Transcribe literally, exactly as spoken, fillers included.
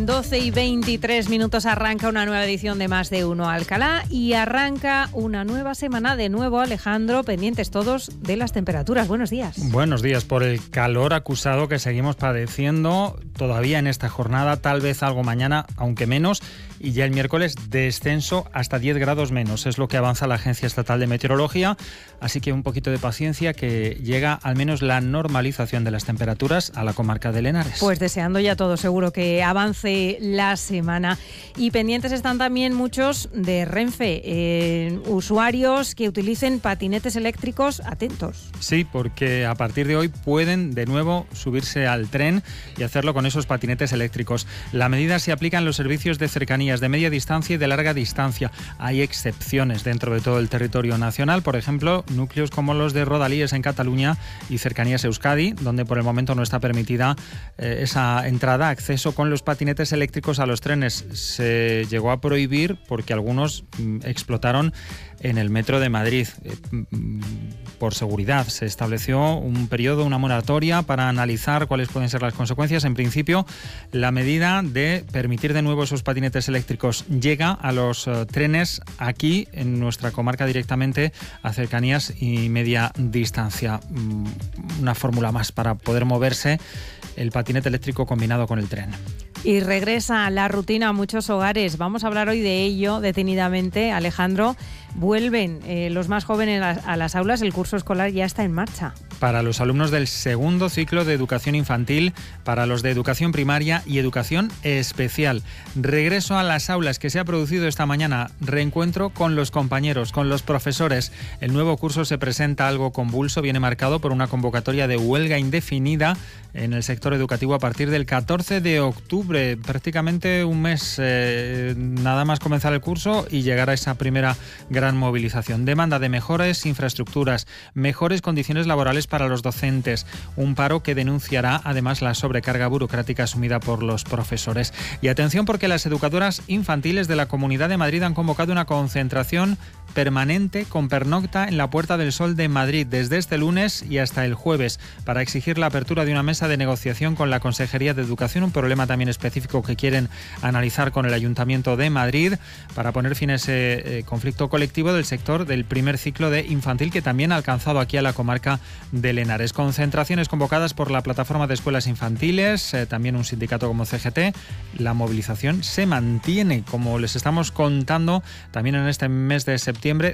doce y veintitrés minutos arranca una nueva edición de Más de Uno Alcalá y arranca una nueva semana de nuevo, Alejandro, pendientes todos de las temperaturas. Buenos días. Buenos días. Por el calor acusado que seguimos padeciendo todavía en esta jornada, tal vez algo mañana, aunque menos, y ya el miércoles descenso hasta diez grados menos. Es lo que avanza la Agencia Estatal de Meteorología, así que un poquito de paciencia, que llega al menos la normalización de las temperaturas a la comarca de Henares. Pues deseando ya todo, seguro que avance la semana. Y pendientes están también muchos de Renfe, eh, usuarios que utilicen patinetes eléctricos, atentos. Sí, porque a partir de hoy pueden de nuevo subirse al tren y hacerlo con esos patinetes eléctricos. La medida se aplica en los servicios de cercanías de media distancia y de larga distancia. Hay excepciones dentro de todo el territorio nacional, por ejemplo, núcleos como los de Rodalíes en Cataluña y Cercanías Euskadi, donde por el momento no está permitida eh, esa entrada, acceso con los patinetes eléctricos a los trenes. Se llegó a prohibir porque algunos mm, explotaron en el metro de Madrid. Eh, por seguridad se estableció un periodo, una moratoria para analizar cuáles pueden ser las consecuencias. En principio, la medida de permitir de nuevo esos patinetes eléctricos llega a los uh, trenes aquí en nuestra comarca directamente a cercanías y media distancia. Mm, una fórmula más para poder moverse el patinete eléctrico combinado con el tren. Y regresa la rutina a muchos hogares. Vamos a hablar hoy de ello detenidamente, Alejandro. Vuelven eh, los más jóvenes a las, a las aulas, el curso escolar ya está en marcha. Para los alumnos del segundo ciclo de educación infantil, para los de educación primaria y educación especial. Regreso a las aulas que se ha producido esta mañana. Reencuentro con los compañeros, con los profesores. El nuevo curso se presenta algo convulso, viene marcado por una convocatoria de huelga indefinida en el sector educativo a partir del catorce de octubre. Prácticamente un mes eh, nada más comenzar el curso y llegar a esa primera gran movilización. Demanda de mejores infraestructuras, mejores condiciones laborales para los docentes. Un paro que denunciará además la sobrecarga burocrática asumida por los profesores. Y atención, porque las educadoras infantiles de la Comunidad de Madrid han convocado una concentración permanente con pernocta en la Puerta del Sol de Madrid desde este lunes y hasta el jueves para exigir la apertura de una mesa de negociación con la Consejería de Educación, un problema también específico que quieren analizar con el Ayuntamiento de Madrid para poner fin a ese eh, conflicto colectivo del sector del primer ciclo de infantil que también ha alcanzado aquí a la comarca de Henares. Concentraciones convocadas por la Plataforma de Escuelas Infantiles, eh, también un sindicato como C G T. La movilización se mantiene, como les estamos contando también en este mes de septiembre.